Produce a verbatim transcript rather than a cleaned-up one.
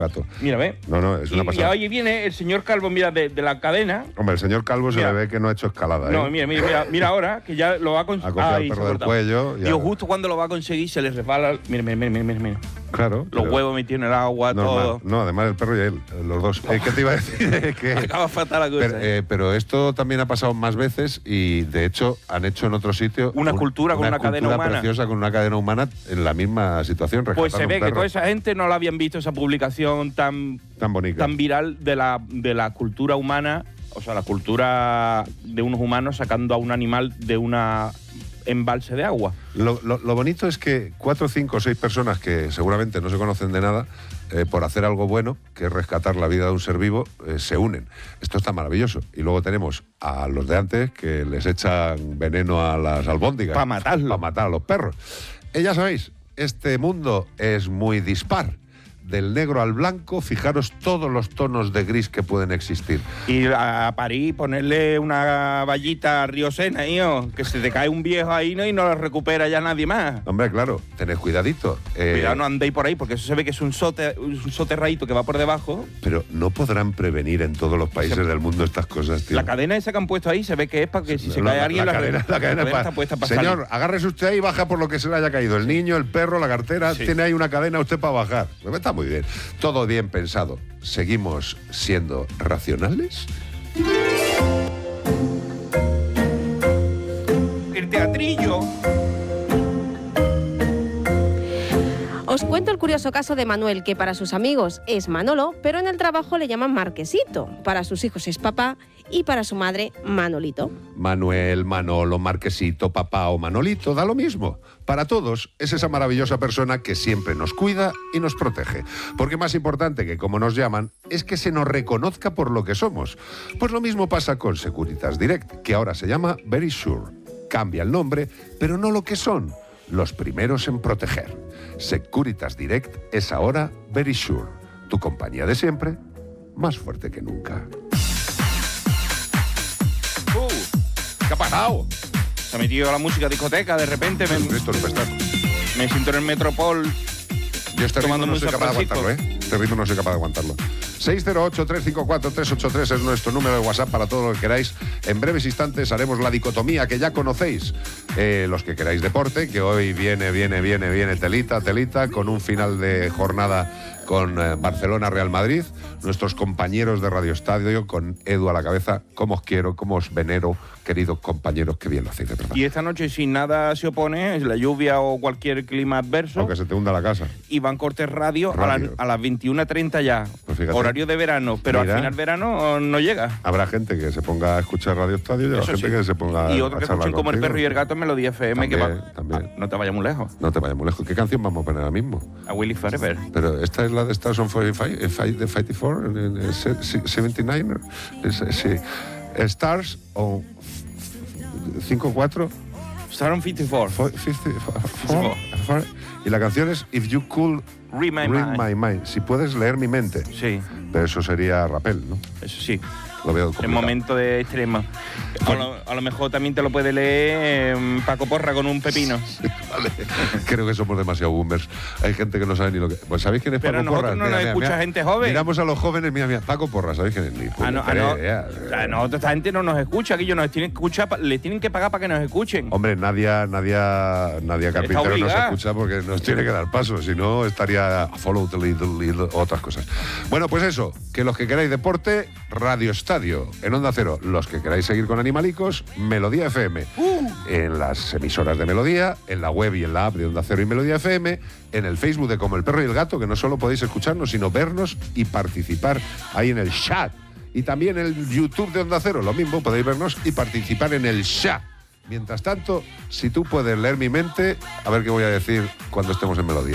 gato. Mira, ve. No, no, es una y, pasada. y ahí viene el señor Calvo, mira, de, de la cadena. Hombre, el señor Calvo Mira. se le ve que no ha hecho escalada, ¿eh? No, mira, mira, mira, mira ahora, que ya lo va a conseguir. Ha cogido al perro del cuello. y Digo, ha- justo cuando lo va a conseguir se le resbala. Mira, mira, mira, mira, mira. Claro. Los pero huevos metidos en el agua, normal. todo. No, además el perro y él, los dos. Eh, ¿Qué te iba a decir? Es que... Acaba fatal la cosa. Pero, eh, pero esto también ha pasado más veces y de hecho han hecho en otro sitio Una un- escultura con una cadena escultura humana. preciosa con una cadena humana en la misma situación. Pues se rescatando ve un que perro toda esa gente no la habían visto esa publicación tan, tan bonita. tan viral de la, de la cultura humana, o sea, la cultura de unos humanos sacando a un animal de una embalse de agua. Lo, lo- lo bonito es que cuatro, cinco o seis personas que seguramente no se conocen de nada, eh, por hacer algo bueno, que es rescatar la vida de un ser vivo, eh, se unen. Esto está maravilloso. Y luego tenemos a los de antes que les echan veneno a las albóndigas. Pa' matarlo. Para matar a los perros. Eh, ya sabéis, este mundo es muy dispar. Del negro al blanco, fijaros todos los tonos de gris que pueden existir. Y a París ponerle una vallita riosena, hijo, que se te cae un viejo ahí, ¿no? Y no lo recupera ya nadie más. Hombre, claro, tened cuidadito. Eh, Cuidado, no andéis por ahí, porque eso se ve que es un, sote, un soterradito que va por debajo. Pero no podrán prevenir en todos los países Se- del mundo estas cosas, tío. La cadena esa que han puesto ahí se ve que es para que si se La- cae la- alguien la la, cadena, la cadena está pa- puesta para Señor, salir. agárrese usted ahí y baja por lo que se le haya caído. El niño, el perro, la cartera, Sí. tiene ahí una cadena usted para bajar. Pues está muy bien. Todo bien pensado. ¿Seguimos siendo racionales? El teatrillo. Os cuento el curioso caso de Manuel, que para sus amigos es Manolo, pero en el trabajo le llaman Marquesito. Para sus hijos es papá y para su madre Manolito. Manuel, Manolo, Marquesito, papá o Manolito, da lo mismo. Para todos es esa maravillosa persona que siempre nos cuida y nos protege. Porque más importante que como nos llaman es que se nos reconozca por lo que somos. Pues lo mismo pasa con Securitas Direct, que ahora se llama Verisure. Cambia el nombre, pero no lo que son. Los primeros en proteger. Securitas Direct es ahora Verisure. Tu compañía de siempre, más fuerte que nunca. Uh, ¿Qué ha pasado? Se ha metido la música discoteca, de repente me, Cristo, Superstar. me siento en el Metropol. Yo este ritmo Tomando no soy mucho capaz de Francisco. aguantarlo, ¿eh? Este ritmo no soy capaz de aguantarlo. seis cero ocho, tres cinco cuatro, tres ocho tres es nuestro número de WhatsApp para todo lo que queráis. En breves instantes haremos la dicotomía que ya conocéis. Eh, los que queráis deporte, que hoy viene, viene, viene, viene telita, telita, con un final de jornada con eh, Barcelona-Real Madrid. Nuestros compañeros de Radio Estadio, con Edu a la cabeza. Cómo os quiero, cómo os venero, queridos compañeros, qué bien lo hacéis de verdad. Y esta noche, si nada se opone, la lluvia o cualquier clima adverso, Aunque se te hunda la casa. Iván Cortés Radio, Radio. A, las, a las veintiuna treinta ya. Pues fíjate. Horario de verano, pero Mira. al final verano no llega. Habrá gente que se ponga a escuchar Radio Estadio y habrá Eso gente sí. que se ponga Y a otro que charlar escuchen como el contigo. perro y el gato en Melodía F M, que También, va. también. Ah, no te vayas muy lejos. No te vayas muy lejos. ¿Qué canción vamos a poner ahora mismo? A Willy Forever. Pero esta es la de Stars on cuarenta y cinco, eh, de cincuenta y cuatro, en el setenta y nueve. Es- Sí. Stars on cincuenta y cuatro. Star on cincuenta y cuatro. cincuenta y cuatro, y la canción es If You Could Read My Read Mind. My Mind. Si puedes leer mi mente. Sí, Pero eso sería rapel, ¿no? eso sí. Lo veo En complicado. momento de extrema. A lo, a lo mejor también te lo puede leer eh, Paco Porra con un pepino. Sí, vale. Creo que somos demasiado boomers. Hay gente que no sabe ni lo que... Pues ¿sabéis quién es Pero Paco nosotros Porras? no nos escucha gente joven. Miramos a los jóvenes, mira, mira, Paco Porras, ¿sabéis quién es? Ni Ah, no, ah, puñetera no. idea. Ah, no, esta gente no nos escucha, que ellos nos tienen que escuchar, pa- le tienen que pagar para que nos escuchen. Hombre, Nadia, Nadia, Nadia Carpintero no se obligada. escucha porque nos tiene que dar paso, si no estaría a follow the lead, lead, otras cosas. Bueno, pues eso, que los que queráis deporte, Radio Estadio, en Onda Cero. Los que queráis seguir con Animalicos, Melodía F M. Uh. En las emisoras de Melodía, en la web y en la app de Onda Cero y Melodía F M, en el Facebook de Como el Perro y el Gato, que no solo podéis escucharnos, sino vernos y participar ahí en el chat. Y también en el YouTube de Onda Cero, lo mismo, podéis vernos y participar en el chat. Mientras tanto, si tú puedes leer mi mente, a ver qué voy a decir cuando estemos en Melodía.